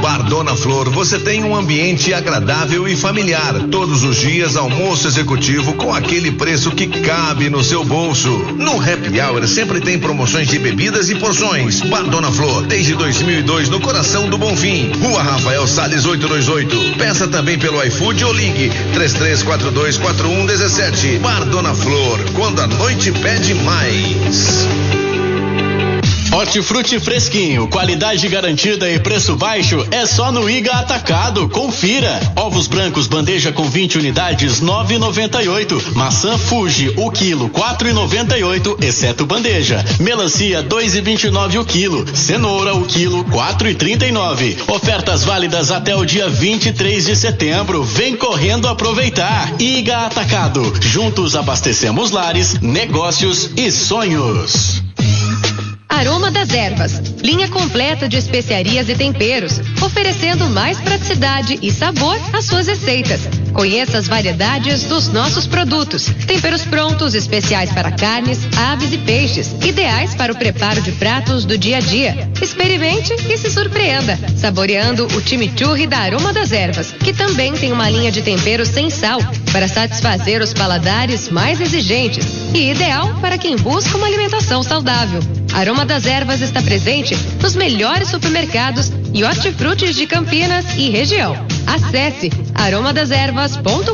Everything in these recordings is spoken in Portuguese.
Bar Dona Flor você tem um ambiente agradável e familiar. Todos os dias almoço executivo com aquele preço que cabe no seu bolso. No Happy Hour sempre tem promoções de bebidas e porções. Bar Dona Flor, desde 2002 no coração do Bonfim. Rua Rafael Salles 828. Peça também pelo iFood ou ligue 33424117. Bar Dona Flor, quando a noite pede mais. Hortifruti fresquinho, qualidade garantida e preço baixo é só no Iga Atacado. Confira. Ovos brancos bandeja com 20 unidades 9,98. Maçã Fuji o quilo 4,98, exceto bandeja. Melancia 2,29 o quilo. Cenoura o quilo 4,39. Ofertas válidas até o dia 23 de setembro. Vem correndo aproveitar. Iga Atacado. Juntos abastecemos lares, negócios e sonhos. Aroma das Ervas, linha completa de especiarias e temperos, oferecendo mais praticidade e sabor às suas receitas. Conheça as variedades dos nossos produtos. Temperos prontos, especiais para carnes, aves e peixes, ideais para o preparo de pratos do dia a dia. Experimente e se surpreenda, saboreando o chimichurri da Aroma das Ervas, que também tem uma linha de temperos sem sal, para satisfazer os paladares mais exigentes e ideal para quem busca uma alimentação saudável. Aroma das Ervas está presente nos melhores supermercados e hortifrutis de Campinas e região. Acesse aromadeservas.com.br.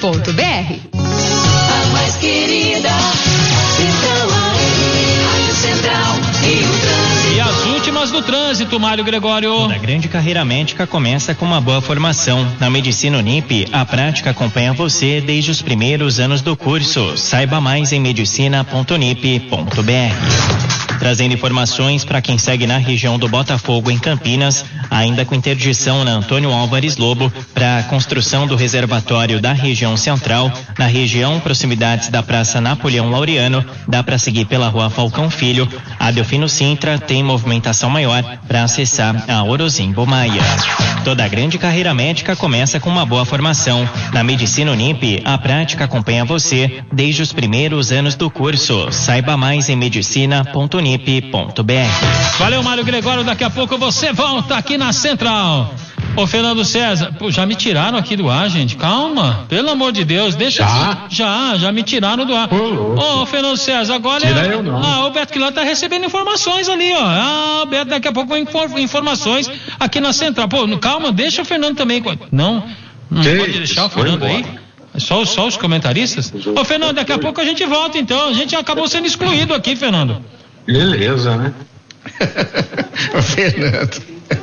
A mais querida, Central AM, Rádio Central e o trânsito. E as últimas do trânsito, Mário Gregório. A grande carreira médica começa com uma boa formação. Na Medicina Unip, a prática acompanha você desde os primeiros anos do curso. Saiba mais em medicina.unip.br. Trazendo informações para quem segue na região do Botafogo, em Campinas, ainda com interdição na Antônio Álvares Lobo, para a construção do reservatório da região central, na região proximidades da Praça Napoleão Laureano, dá para seguir pela Rua Falcão Filho. A Delfino Sintra tem movimentação maior para acessar a Orozimbo Maia. Toda a grande carreira médica começa com uma boa formação. Na Medicina Unip, a prática acompanha você desde os primeiros anos do curso. Saiba mais em medicina.unip.br. Valeu, Mário Gregório. Daqui a pouco você volta aqui na Central. Ô, Fernando César, pô, já me tiraram aqui do ar, gente. Calma, pelo amor de Deus, deixa assim. Já me tiraram do ar. Ô, Fernando César, agora eu não. O Beto Quilar tá recebendo informações ali, ó. O Beto daqui a pouco vai informações aqui na Central. Pô, calma, deixa o Fernando também. Não pode deixar o Fernando aí? Só os comentaristas? Ô, Fernando, daqui a pouco a gente volta, então. A gente acabou sendo excluído aqui, Fernando. Beleza, né? Ô, Fernando.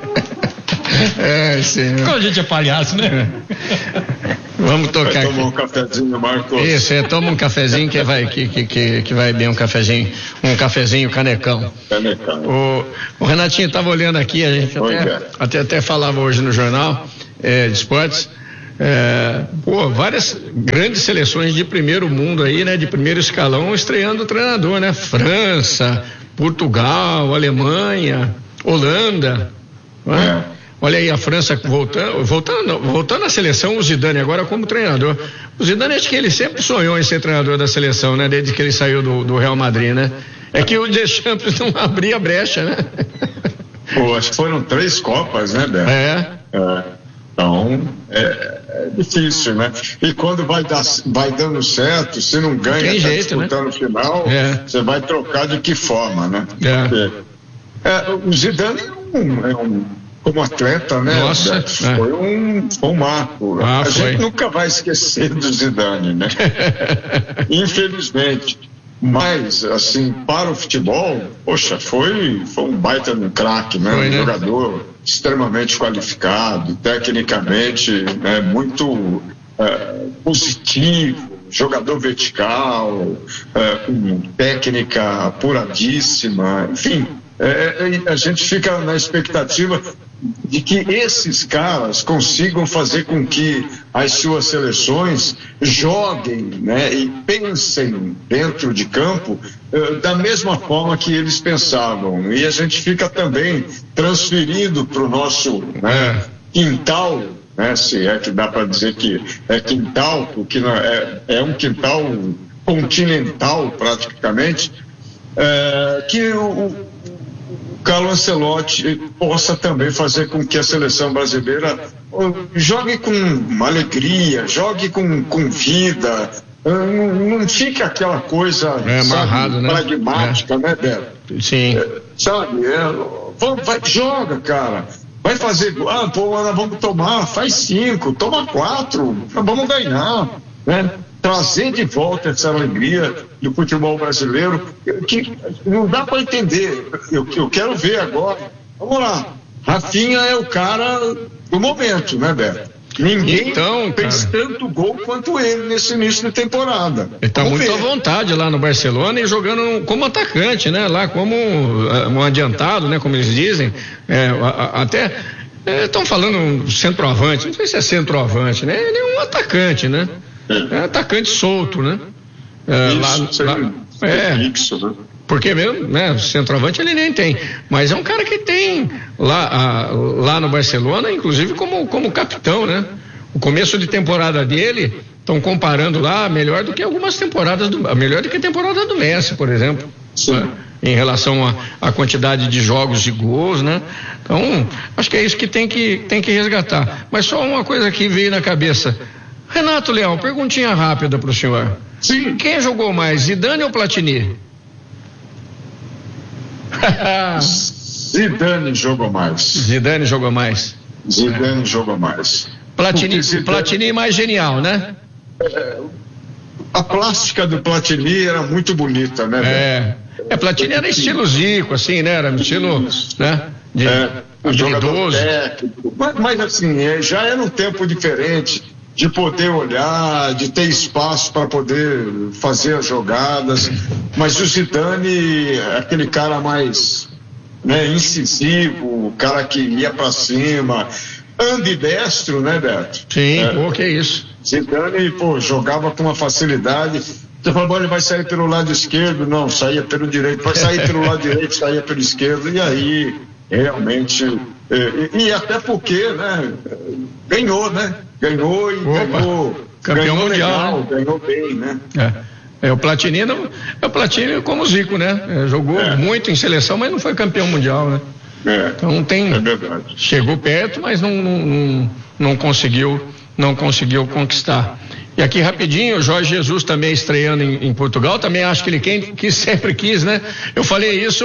Sim. Como a gente é palhaço, né? Vamos tocar aqui. Toma um cafezinho, Marcos. Isso, toma um cafezinho que vai bem, um cafezinho canecão. O Renatinho estava olhando aqui, a gente até falava hoje no jornal de esportes. Várias grandes seleções de primeiro mundo aí, né? De primeiro escalão estreando o treinador, né? França, Portugal, Alemanha, Holanda, né? Olha aí a França voltando à seleção, o Zidane agora como treinador. O Zidane, acho que ele sempre sonhou em ser treinador da seleção, né? Desde que ele saiu do Real Madrid, né? É que o Deschamps não abria brecha, né? Pô, acho que foram 3 Copas, né, Beto? Então, é difícil, né? E quando vai dando certo, se não ganha, disputando no final, você vai trocar de que forma, né? Porque, o Zidane como atleta, né? Nossa, foi um marco. A gente nunca vai esquecer do Zidane, né? Infelizmente. Mas, assim, para o futebol, poxa, foi um baita de um craque, né? Um jogador extremamente qualificado, tecnicamente, né? Muito positivo, jogador vertical, com técnica apuradíssima, enfim. A gente fica na expectativa de que esses caras consigam fazer com que as suas seleções joguem, né, e pensem dentro de campo da mesma forma que eles pensavam. E a gente fica também transferindo para o nosso quintal, né, se é que dá para dizer que é quintal, porque não é um quintal continental praticamente, que Carlo Ancelotti possa também fazer com que a seleção brasileira jogue com uma alegria, jogue com vida, não fique aquela coisa amarrado, né? pragmática, né, Beto? Sim. Joga, cara. Vai fazer, nós vamos tomar, faz 5, toma 4, vamos ganhar, né? Trazer de volta essa alegria do futebol brasileiro, que não dá para entender. Eu quero ver agora. Vamos lá. Rafinha é o cara do momento, né, Beto? Ninguém fez tanto gol quanto ele nesse início de temporada. Ele está muito à vontade lá no Barcelona e jogando como atacante, né? Lá como um adiantado, né? Como eles dizem. Até estão falando centroavante, não sei se é centroavante, né? Ele é um atacante, né? É atacante solto, né? Fixo, né? Porque mesmo, né? Centroavante ele nem tem, mas é um cara que tem lá no Barcelona, inclusive como capitão, né? O começo de temporada dele, estão comparando lá, melhor do que algumas temporadas, melhor do que a temporada do Messi, por exemplo. Sim. Em relação à quantidade de jogos e gols, né? Então, acho que é isso que tem que resgatar. Mas só uma coisa que veio na cabeça. Renato Leão, perguntinha rápida para o senhor. Sim. Quem jogou mais, Zidane ou Platini? Zidane jogou mais. Zidane jogou mais. Zidane jogou mais. Platini mais genial, né? A plástica do Platini era muito bonita, né? Platini era estilo Zico, assim, né? Era estilo, né? Jogador técnico. Mas assim, já era um tempo diferente de poder olhar, de ter espaço para poder fazer as jogadas. Mas o Zidane é aquele cara mais, né, incisivo, o cara que ia para cima, ambidestro, né, Beto? Sim, que é isso. Zidane, jogava com uma facilidade. Você falou, ele vai sair pelo lado esquerdo? Não, saía pelo direito. Vai sair pelo lado direito, saía pelo esquerdo. E aí, realmente... E até porque, né? Ganhou, né? Ganhou e ganhou... Campeão mundial, legal, ganhou bem, né? O Platini como o Zico, né? Jogou muito em seleção, mas não foi campeão mundial, né? Então é verdade. Chegou perto, mas não conseguiu conquistar. E aqui rapidinho, o Jorge Jesus também estreando em Portugal, também acho que ele que sempre quis, né? Eu falei isso,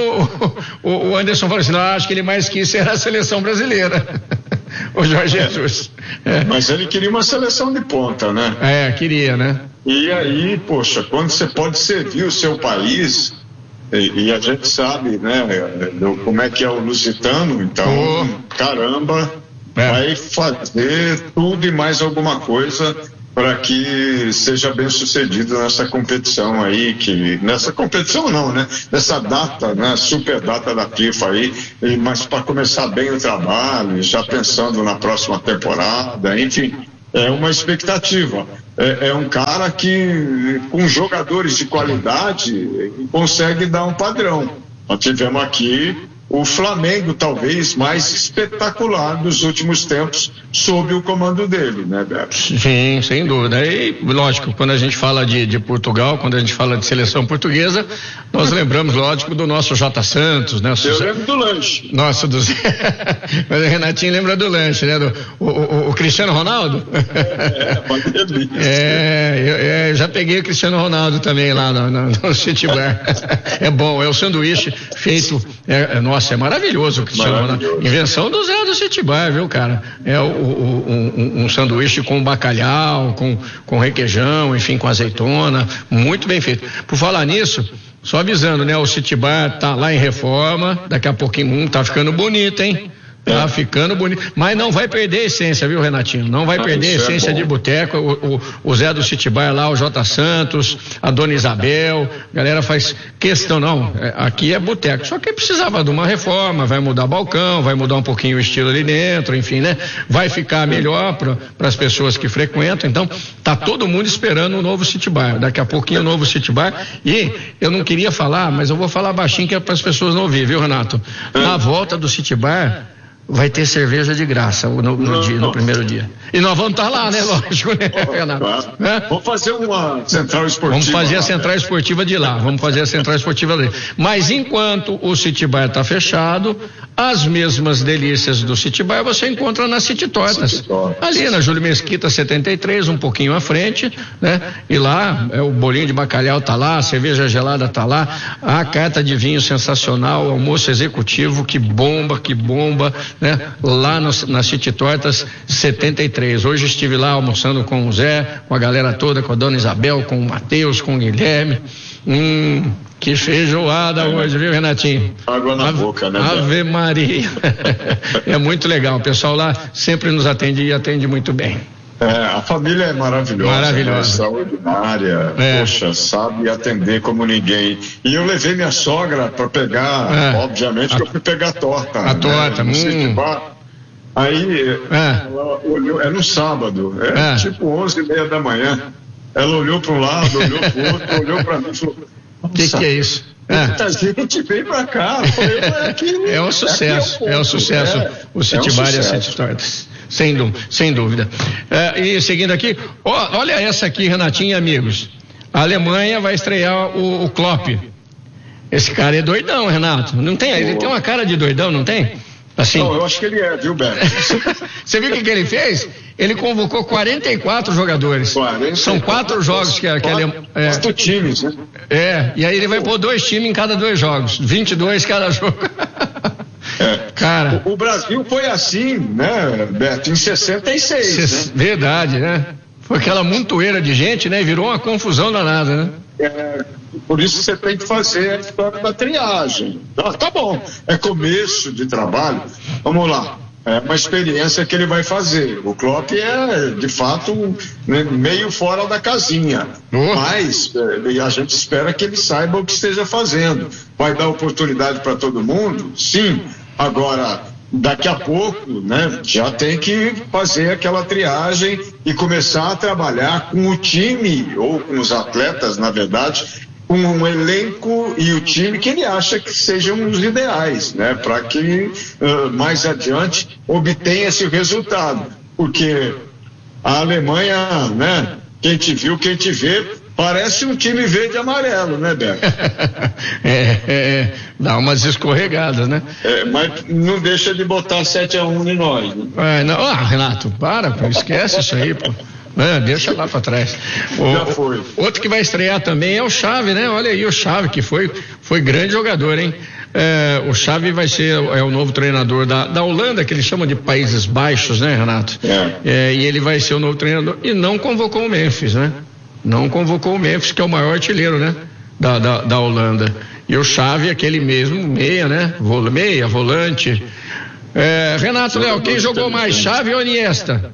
o Anderson falou assim, não, acho que ele mais quis ser a seleção brasileira. O Jorge Jesus. Mas ele queria uma seleção de ponta, né? Queria, né? E aí, quando você pode servir o seu país, e a gente sabe, né, como é que é o lusitano, então, caramba, vai fazer tudo e mais alguma coisa para que seja bem sucedido nessa competição aí, nessa competição não, né? Nessa data, né? Super data da FIFA aí, mas para começar bem o trabalho, já pensando na próxima temporada, enfim, é uma expectativa. É um cara que, com jogadores de qualidade, consegue dar um padrão. Nós tivemos aqui o Flamengo, talvez mais espetacular dos últimos tempos, sob o comando dele, né, Beto? Sim, sem dúvida. E, lógico, quando a gente fala de Portugal, quando a gente fala de seleção portuguesa, nós lembramos, lógico, do nosso J. Santos, né? Eu lembro do lanche. Mas o Renatinho lembra do lanche, né? O Cristiano Ronaldo? Eu já peguei o Cristiano Ronaldo também lá no City Bar. É bom, é o sanduíche feito, nossa, é maravilhoso o Cristiano Ronaldo. Invenção do Zé do City Bar, viu, cara? É um sanduíche com bacalhau, com requeijão, enfim, com azeitona, muito bem feito. Por falar nisso, só avisando, né? O City Bar tá lá em reforma, daqui a pouquinho tá ficando bonito, hein? Tá ficando bonito, mas não vai perder a essência, viu, Renatinho? Não vai perder a essência de boteco. O Zé do City Bar lá, o J. Santos, a Dona Isabel, a galera faz questão, não, aqui é boteco, só que precisava de uma reforma, vai mudar balcão, vai mudar um pouquinho o estilo ali dentro, enfim, né? Vai ficar melhor para as pessoas que frequentam, então tá todo mundo esperando o novo City Bar, daqui a pouquinho o novo City Bar, e eu não queria falar, mas eu vou falar baixinho que é para as pessoas não ouvirem, viu, Renato? Na volta do City Bar, vai ter cerveja de graça no primeiro dia. E nós vamos estar lá, né? Lógico, né, Renato? Claro. Vamos fazer uma central esportiva. Vamos fazer a central esportiva de lá. Vamos fazer a central esportiva ali. Mas enquanto o City Bar está fechado, as mesmas delícias do City Bar você encontra na City Tortas. Ali na Júlio Mesquita 73, um pouquinho à frente, né? E lá o bolinho de bacalhau tá lá, a cerveja gelada tá lá, a carta de vinho sensacional, almoço executivo que bomba, né? Lá na City Tortas 73. Hoje estive lá almoçando com o Zé, com a galera toda, com a dona Isabel, com o Matheus, com o Guilherme. Que feijoada hoje, viu, Renatinho? Água na boca, né? Ave Maria. É muito legal. O pessoal lá sempre nos atende e atende muito bem. A família é maravilhosa. Né? Extraordinária. Poxa, sabe atender como ninguém. E eu levei minha sogra para pegar, obviamente que eu fui pegar a torta. A torta, Aí, ela olhou, no sábado, tipo 11h30 da manhã. Ela olhou para um lado, olhou para o outro, olhou para mim e falou: o que é isso? Muita gente vem pra cá. É um sucesso, é um sucesso. O City Bar e a City Tortas. Sem dúvida. E seguindo aqui, olha essa aqui, Renatinho e amigos. A Alemanha vai estrear o Klopp. Esse cara é doidão, Renato. Não tem? Ele tem uma cara de doidão, não tem? Assim. Não, eu acho que ele é, viu, Beto? Você viu o que ele fez? Ele convocou 44 jogadores. 44. São 4 jogos que ele... 4 times, né? E aí ele vai pôr 2 times em cada 2 jogos. 22 cada jogo. Cara... O Brasil foi assim, né, Beto? Em 66, né? Verdade, né? Foi aquela montoeira de gente, né? Virou uma confusão danada, né? Por isso você tem que fazer a história da triagem. Tá bom, é começo de trabalho. Vamos lá. É uma experiência que ele vai fazer. O Klopp é, de fato, meio fora da casinha. Mas a gente espera que ele saiba o que esteja fazendo. Vai dar oportunidade para todo mundo? Sim. Agora, daqui a pouco, né, já tem que fazer aquela triagem e começar a trabalhar com o time, ou com os atletas, na verdade, com um elenco e o time que ele acha que sejam os ideais, né, para que mais adiante obtenha esse resultado, porque a Alemanha, né, quem te viu, quem te vê, parece um time verde e amarelo, né, Beto? Dá umas escorregadas, né? Mas não deixa de botar 7-1 em nós, né? Renato, esquece isso aí, pô. Deixa lá pra trás. Já foi. Outro que vai estrear também é o Xavi, né? Olha aí o Xavi, que foi grande jogador, hein? O Xavi vai ser o novo treinador da Holanda, que eles chamam de Países Baixos, né, Renato? E ele vai ser o novo treinador e não convocou o Memphis, né? Não convocou o Memphis, que é o maior artilheiro, né? Da Holanda. E o Xavi, aquele mesmo meia, né? Meia, volante. Renato, Léo, quem jogou mais, Xavi ou Iniesta?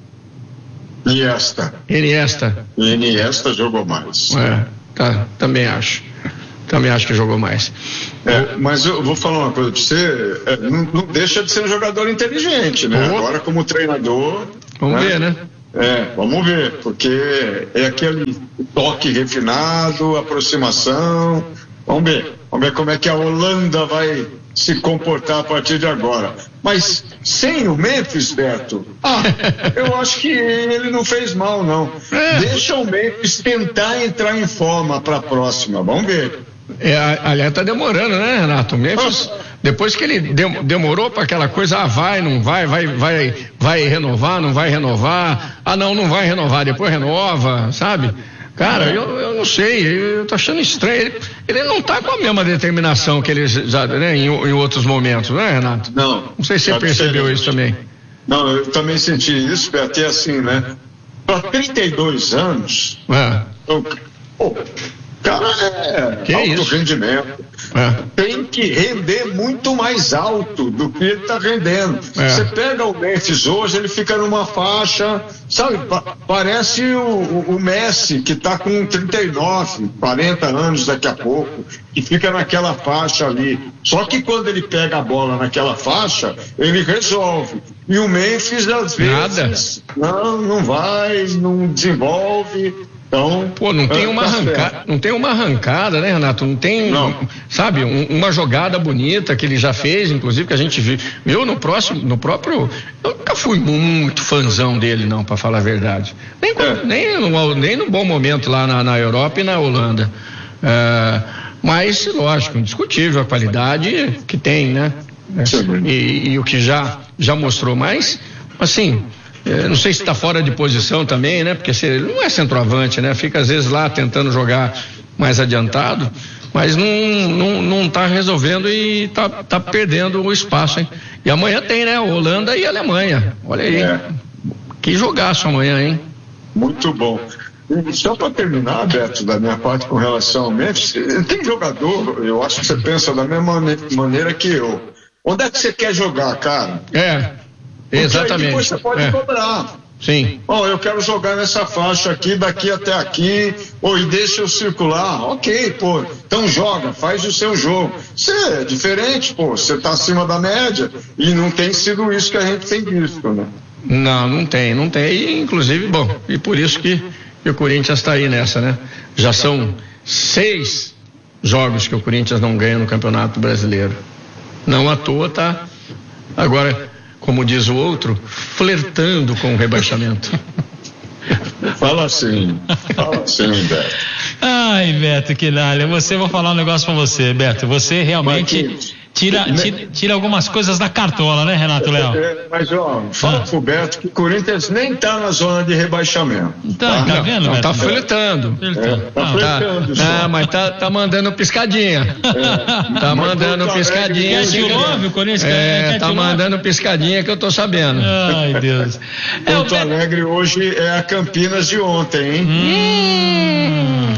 Iniesta jogou mais. Também acho. Também acho que jogou mais. Mas eu vou falar uma coisa pra você, não deixa de ser um jogador inteligente, né? Agora como treinador... Vamos ver, né? Vamos ver, porque é aquele toque refinado, aproximação. Vamos ver como é que a Holanda vai se comportar a partir de agora. Mas sem o Memphis, Beto, eu acho que ele não fez mal, não. Deixa o Memphis tentar entrar em forma para a próxima, vamos ver. Aliás, tá demorando, né, Renato? O Memphis, depois que ele demorou para aquela coisa, vai renovar, não vai renovar, não vai renovar, depois renova, sabe? Cara, eu não sei, eu tô achando estranho, ele não tá com a mesma determinação que ele já, né, em outros momentos, né, Renato? Não sei se você percebeu isso também. Não, eu também senti isso, até assim, né? Para 32 anos, o cara que alto isso? Rendimento. Tem que render muito mais alto do que ele está rendendo. Você pega o Memphis hoje, ele fica numa faixa, sabe, parece o Messi, que está com 39, 40 anos daqui a pouco, e fica naquela faixa ali. Só que quando ele pega a bola naquela faixa, ele resolve. E o Memphis, às vezes, não vai, não desenvolve. Então, não tem uma arrancada, né, Renato? Não tem, sabe, uma jogada bonita que ele já fez, inclusive, que a gente viu no próprio. Eu nunca fui muito fãzão dele, não, para falar a verdade. Nem no bom momento lá na Europa e na Holanda. Mas, lógico, indiscutível a qualidade que tem, né? E o que já mostrou mais, assim. Não sei se está fora de posição também, né? Porque ele não é centroavante, né? Fica às vezes lá tentando jogar mais adiantado, mas não está resolvendo e tá perdendo o espaço, hein? E amanhã tem, né? Holanda e Alemanha. Olha aí. Que jogaço amanhã, hein? Muito bom. E só para terminar, Beto, da minha parte com relação ao Memphis, tem jogador, eu acho que você pensa da mesma maneira que eu. Onde é que você quer jogar, cara? Exatamente. Aí depois você pode cobrar. Sim. Eu quero jogar nessa faixa aqui, daqui até aqui, e deixa eu circular. Ok, então joga, faz o seu jogo. Você é diferente, você tá acima da média e não tem sido isso que a gente tem visto, né? Não tem. E, inclusive, e por isso que o Corinthians está aí nessa, né? Já são 6 jogos que o Corinthians não ganha no Campeonato Brasileiro. Não à toa tá agora, como diz o outro, flertando com o rebaixamento. Fala assim, Beto. Ai, Beto, que nalha. Vou falar um negócio pra você, Beto. Você realmente tira algumas coisas da cartola, né, Renato Leal? Mas, fala pro Beto que o Corinthians nem tá na zona de rebaixamento. Tá vendo, Beto? Tá flertando. Mas tá mandando piscadinha. Tá mandando piscadinha. Tá mandando piscadinha que eu tô sabendo. Ai, Deus. Porto Alegre hoje é a Campinas de ontem, hein?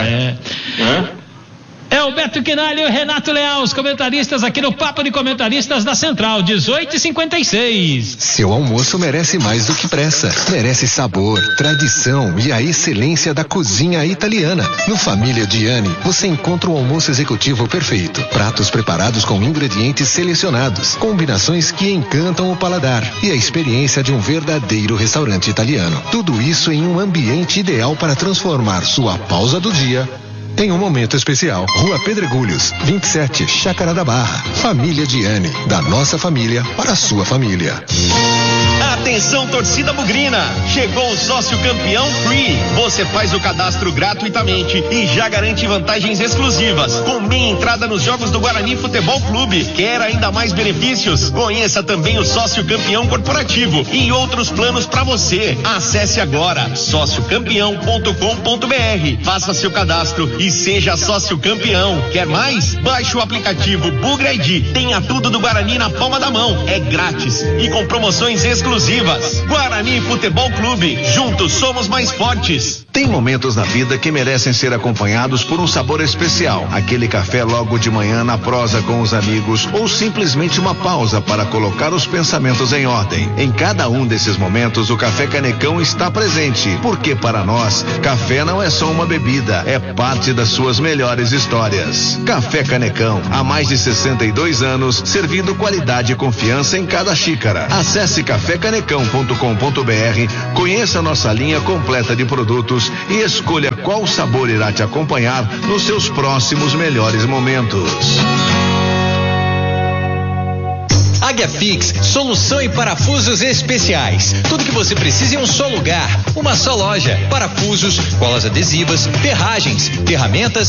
É o Beto Quinalha e o Renato Leal, os comentaristas aqui no Papo de Comentaristas da Central, 18h56. Seu almoço merece mais do que pressa. Merece sabor, tradição e a excelência da cozinha italiana. No Família Gianni, você encontra o almoço executivo perfeito. Pratos preparados com ingredientes selecionados, combinações que encantam o paladar e a experiência de um verdadeiro restaurante italiano. Tudo isso em um ambiente ideal para transformar sua pausa do dia em um momento especial. Rua Pedregulhos, 27, Chácara da Barra. Família Gianni, da nossa família para a sua família. Atenção, torcida bugrina! Chegou o sócio campeão Free. Você faz o cadastro gratuitamente e já garante vantagens exclusivas, com meia entrada nos jogos do Guarani Futebol Clube. Quer ainda mais benefícios? Conheça também o sócio campeão corporativo e outros planos para você. Acesse agora sociocampeão.com.br. Faça seu cadastro e seja sócio campeão. Quer mais? Baixe o aplicativo Bugra ID. Tenha tudo do Guarani na palma da mão. É grátis e com promoções exclusivas. Guarani Futebol Clube. Juntos somos mais fortes. Tem momentos na vida que merecem ser acompanhados por um sabor especial. Aquele café logo de manhã na prosa com os amigos ou simplesmente uma pausa para colocar os pensamentos em ordem. Em cada um desses momentos, o Café Canecão está presente, porque para nós, café não é só uma bebida, é parte das suas melhores histórias. Café Canecão, há mais de 62 anos, servindo qualidade e confiança em cada xícara. Acesse cafécanecão.com.br, conheça nossa linha completa de produtos e escolha qual sabor irá te acompanhar nos seus próximos melhores momentos. Águia Fix, solução em parafusos especiais. Tudo que você precisa em um só lugar, uma só loja. Parafusos, colas adesivas, ferragens, ferramentas